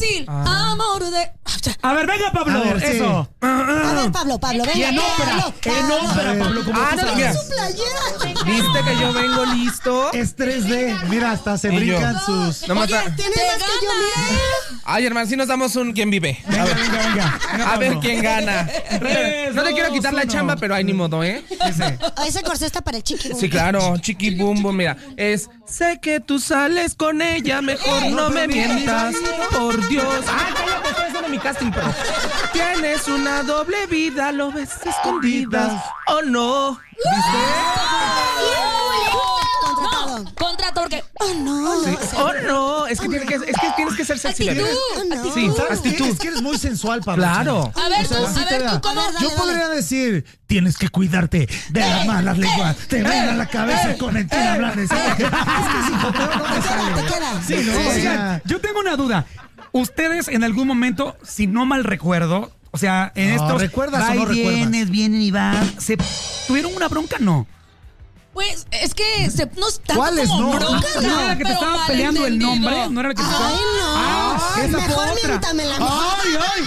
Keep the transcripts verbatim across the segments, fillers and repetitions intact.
fácil. Ah. Amor de... A ver, venga, Pablo. A ver, sí. Eso. A ver, Pablo, Pablo, venga. Y en ópera. En ópera, Pablo. Como Ah, tú no, sabes. mira. Su playera. ¿Viste que yo vengo listo? Es tres D. Mira, hasta se Y brincan yo. sus... No me Oye, ata- Tiene te más que yo, gana. mira. Ay, hermano, si nos damos un quién vive. A Venga, ver, venga, venga. Venga, a ver Pablo. quién gana. Tres, No te quiero dos, quitar la uno. chamba, pero hay ni modo, ¿eh? Ese. Ese corsé está para el chiqui. Sí, claro, chiqui bum bum, mira, es sé que tú sales con ella, mejor no me mientas, por Dios. Ah, cállate, estoy haciendo mi casting, pero tienes una doble vida, lo ves escondidas, ¿o no? Contratado. No, contrato porque... Oh, no, no. ¿O no? Es que, tiene que, es que tienes que ser sexy, Actitud. bebé. Oh, no. Sí, ¿Sabes qué? actitud. Es que eres muy sensual, Pablo. Claro. A ver, O sea, tú, sí a te ver, da. tú, ¿cómo? Dale, Yo dale. podría decir, tienes que cuidarte de las malas lenguas. Te ven a la cabeza con el tira hablar. Es que si joteo no me Te sale. queda. Sí, no, o Oigan, sea, yo tengo una duda. Ustedes en algún momento, si no mal recuerdo, o sea, en No, estos ¿recuerdas va o no y recuerdas? vienes, vienen y van, ¿se tuvieron una bronca? No. Pues es que se, no es tanto ¿Cuáles como no? bronca, ¿No era la que te pero estaba peleando el malentendido. nombre? ¿No era la que te estaba...? Ay, no. Ah, esa fue Mejor otra. miéntamela. ¡Ay, ay!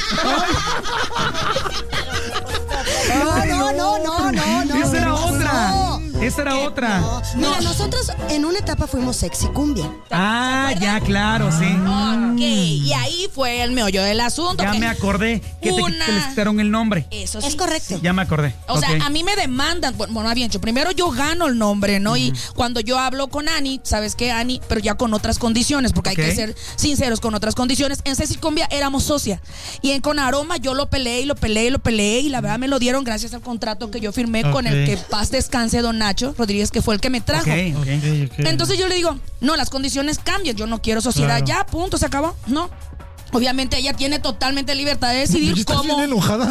¡Ay! No, no, no, no, no. Esa era no, otra. no. Esa era otra. No. Mira, nosotros en una etapa fuimos sexy cumbia. Ah, ya, claro, sí. Ok, y ahí fue el meollo del asunto. Ya que me acordé que te, una- que les quitaron el nombre. Eso sí. Es correcto. Ya me acordé. O sea, Ok. a mí me demandan, bueno, más bien, yo primero yo gano el nombre, ¿no? Y cuando yo hablo con Ani, ¿sabes qué, Ani? Pero ya con otras condiciones, porque Ok. hay que ser sinceros con otras condiciones. En Sexy Cumbia éramos socia. Y en Con Aroma yo lo peleé y lo peleé y lo peleé. Y la verdad me lo dieron gracias al contrato que yo firmé con el Ok. que paz descanse don Nacho Rodríguez, que fue el que me trajo. Ok, ok. Entonces yo le digo, no, las condiciones cambian, yo no quiero sociedad, Claro. ya, punto, se acabó. No. Obviamente ella tiene totalmente libertad de decidir Estás cómo. bien enojada.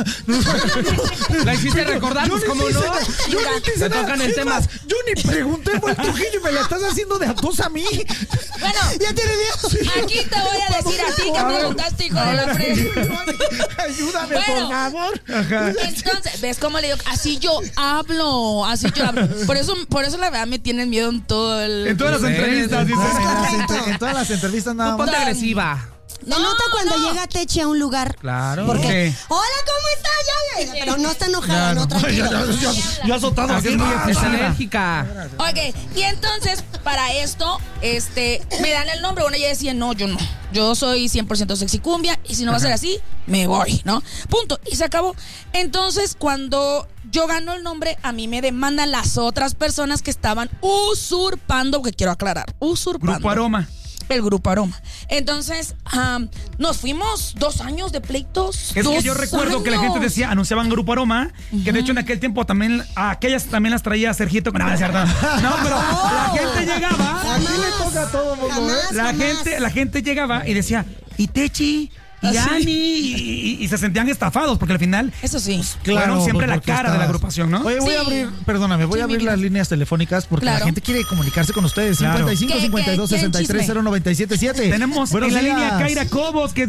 ¿La hiciste recordar? Pues, ¿cómo no? Yo no te hice Te nada. tocan el Es tema. más, yo ni pregunté por el Trujillo y me la estás haciendo de a dos a mí. Bueno, Ya tiene miedo. aquí te voy a decir a ti que preguntaste, hijo de la fresa. Ayúdame, Bueno. por favor. Entonces, ¿ves cómo le digo? Así yo hablo, así yo hablo. Por eso, por eso la verdad me tienen miedo en todo el... En todas las Sí, entrevistas, sí, dices. En, las correcto. entre- en todas las entrevistas nada Ponte más. agresiva. Se nota cuando no. llega Techi a un lugar. Claro. Porque, Sí. hola, ¿cómo está? Ya, ya, ya. Pero no está enojada, no, Ya, tranquilo. ya, ya, ya azotado. Así es muy Es efusiva. alérgica. Ok, y entonces, para esto, este, me dan el nombre. Bueno, ella decía, no, yo no. Yo soy cien por ciento Sexy Cumbia y si no va a ser así, me voy, ¿no? Punto. Y se acabó. Entonces, cuando yo gano el nombre, a mí me demandan las otras personas que estaban usurpando, que quiero aclarar, usurpando. Grupo Aroma. El Grupo Aroma. Entonces, um, nos fuimos dos años de pleitos. Es dos que yo recuerdo que la gente años. decía, anunciaban Grupo Aroma, que de hecho en aquel tiempo también, a aquellas también las traía Sergito con... No, no es cierto. No, pero la gente llegaba, Aquí le toca a todo mundo, ¿eh? Jamás, la jamás. gente, la gente llegaba y decía, ¿y Techi? ¿Y Ah, sí. Ani? Y, y- y se sentían estafados, porque al final Eso sí. fueron siempre la porque cara de la estabas- agrupación, ¿no? Oye, voy Sí. a abrir, perdóname, voy Sí, a abrir mi vida. las líneas telefónicas porque Claro. la gente quiere comunicarse con ustedes. Claro. cincuenta y cinco, ¿Qué, cincuenta y dos, qué? ¿Quién sesenta y tres, cero noventa y siete siete. Tenemos Buenos en la días. línea Kaira Cobos, que...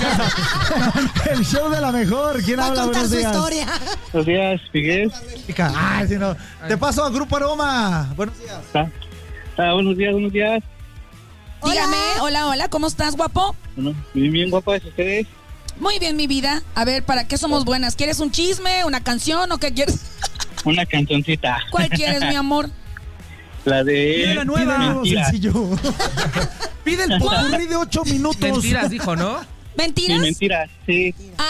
El show de la mejor. ¿Quién Va a habla? contar Buenos su días. historia. Buenos días, Miguel. Chica, ay, si no. Te paso a Grupo Aroma. Buenos días. Ah, ah, buenos días, buenos días. Hola. Dígame, hola, hola, ¿cómo estás, guapo? Bueno, bien, bien guapas ustedes. Muy bien, mi vida. A ver, ¿para qué somos buenas? ¿Quieres un chisme, una canción o qué quieres? Una cancioncita. ¿Cuál quieres, mi amor? La Pide de la nueva. Pide algo Mentira. sencillo. Pide el popurrí de ocho minutos. Mentiras, dijo, ¿no? Sí, ¿Mentiras? mentiras, sí.